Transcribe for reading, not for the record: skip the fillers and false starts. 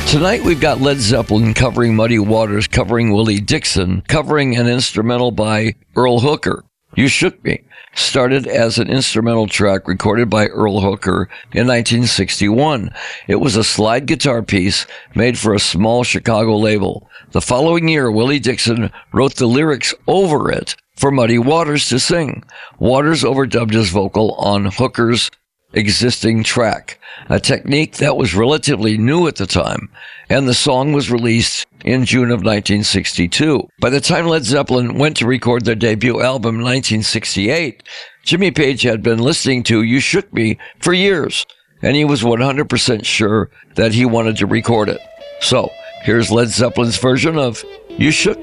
Tonight we've got Led Zeppelin covering Muddy Waters, covering Willie Dixon, covering an instrumental by Earl Hooker. You Shook Me started as an instrumental track recorded by Earl Hooker in 1961. It was a slide guitar piece made for a small Chicago label. The following year, Willie Dixon wrote the lyrics over it for Muddy Waters to sing. Waters overdubbed his vocal on Hooker's existing track, a technique that was relatively new at the time, and the song was released in June of 1962. By the time Led Zeppelin went to record their debut album in 1968, Jimmy Page had been listening to You Shook Me for years, and he was 100% sure that he wanted to record it. So, here's Led Zeppelin's version of You Shook Me.